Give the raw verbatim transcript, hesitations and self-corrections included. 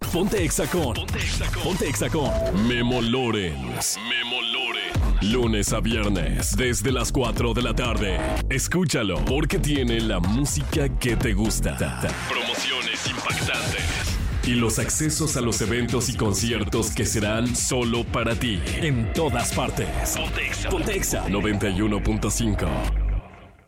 Ponte Exa con. Ponte Exa con. Ponte Exa con Memo Lorens. Memo Lorens. Lunes a viernes, desde las cuatro de la tarde. Escúchalo, porque tiene la música que te gusta. Promociones impactantes. Y los accesos a los eventos y conciertos que serán solo para ti. En todas partes. Ponte Exa. Ponte Exa noventa y uno punto cinco.